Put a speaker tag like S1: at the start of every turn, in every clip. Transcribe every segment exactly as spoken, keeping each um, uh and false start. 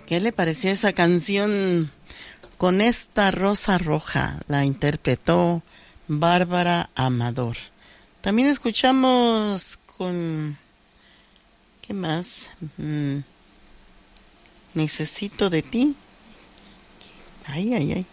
S1: ¿Qué le pareció esa canción? Con esta rosa roja la interpretó Bárbara Amador. También escuchamos con... ¿Qué más? Mm, Necesito de ti. Ay, ay, ay.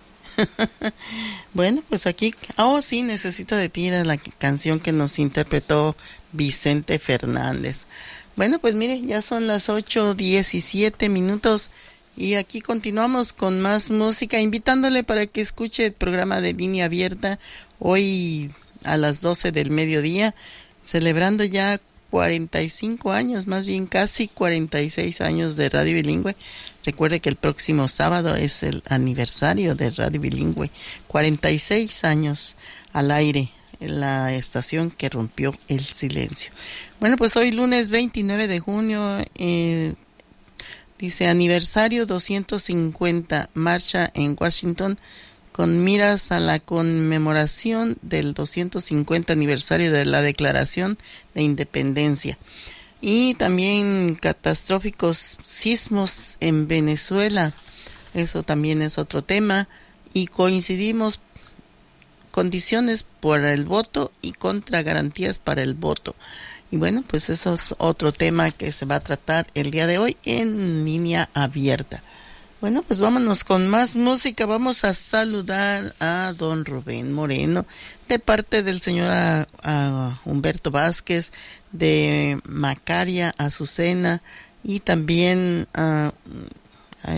S1: Bueno, pues aquí... Oh, sí, Necesito de ti era la canción que nos interpretó Vicente Fernández. Bueno, pues mire, ya son las ocho diecisiete minutos y aquí continuamos con más música, invitándole para que escuche el programa de Línea Abierta hoy a las doce del mediodía, celebrando ya cuarenta y cinco años, más bien casi cuarenta y seis años de Radio Bilingüe. Recuerde que el próximo sábado es el aniversario de Radio Bilingüe, cuarenta y seis años al aire, la estación que rompió el silencio. Bueno, pues hoy lunes veintinueve de junio, eh, dice aniversario doscientos cincuenta, marcha en Washington con miras a la conmemoración del doscientos cincuenta aniversario de la Declaración de Independencia. Y también catastróficos sismos en Venezuela, eso también es otro tema, y coincidimos condiciones para el voto y contra garantías para el voto. Y bueno, pues eso es otro tema que se va a tratar el día de hoy en Línea Abierta. Bueno, pues vámonos con más música. Vamos a saludar a don Rubén Moreno de parte del señor a, a Humberto Vázquez, de Macaria Azucena, y también a, a,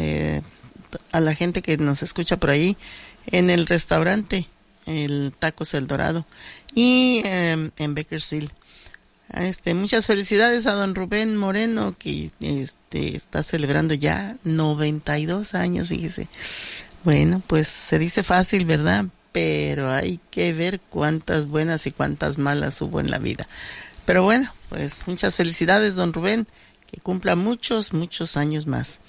S1: a la gente que nos escucha por ahí en el restaurante el Tacos El Dorado y eh, en Bakersfield. Este, muchas felicidades a don Rubén Moreno, que este, está celebrando ya noventa y dos años, fíjese. Bueno, pues se dice fácil, ¿verdad? Pero hay que ver cuántas buenas y cuántas malas hubo en la vida. Pero bueno, pues muchas felicidades, don Rubén, que cumpla muchos, muchos años más.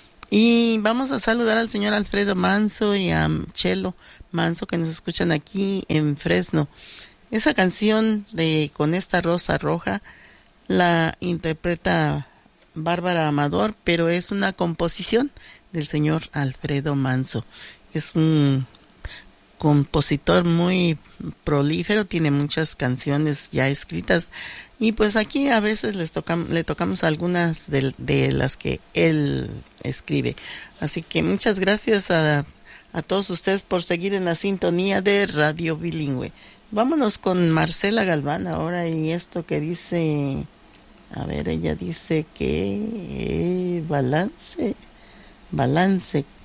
S1: Y vamos a saludar al señor Alfredo Manso y a Chelo Manso, que nos escuchan aquí en Fresno. Esa canción de Con esta rosa roja la interpreta Bárbara Amador, pero es una composición del señor Alfredo Manso. Es un compositor muy prolífero, tiene muchas canciones ya escritas y pues aquí a veces les tocam, le tocamos algunas de, de las que él escribe. Así que muchas gracias a, a todos ustedes por seguir en la sintonía de Radio Bilingüe. Vámonos con Marcela Galván ahora, y esto que dice, a ver, ella dice que eh, balance, balance